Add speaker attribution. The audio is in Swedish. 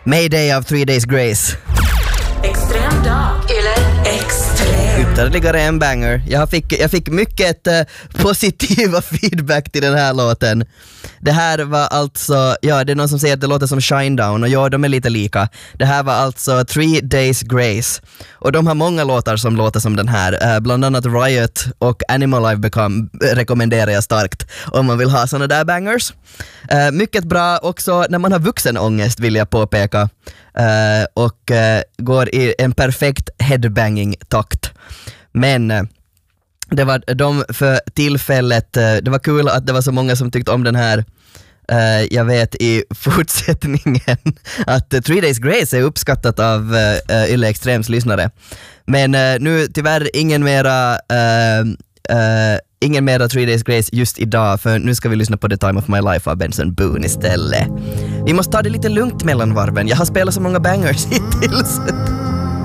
Speaker 1: Mayday av 3 Days Grace.
Speaker 2: Extrem dag. Eller extrem.
Speaker 1: Ytterligare en banger. Jag fick mycket positiva feedback till den här låten. Det här var alltså, ja, det är någon som säger att det låter som Shinedown, och ja, de är lite lika. Det här var alltså 3 Days Grace. Och de har många låtar som låter som den här. Bland annat Riot och Animal I've Become rekommenderar jag starkt om man vill ha såna där bangers. Mycket bra också när man har vuxenångest, vill jag påpeka. Och går i en perfekt headbanging-takt. Men det var de för tillfället, det var kul att det var så många som tyckte om den här. Jag vet i fortsättningen att 3 Days Grace är uppskattat av Yle Extrems lyssnare. Men nu tyvärr ingen mera 3 Days Grace just idag, för nu ska vi lyssna på The Time of My Life av Benson Boone istället. Vi måste ta det lite lugnt mellan varven. Jag har spelat så många bangers hittills.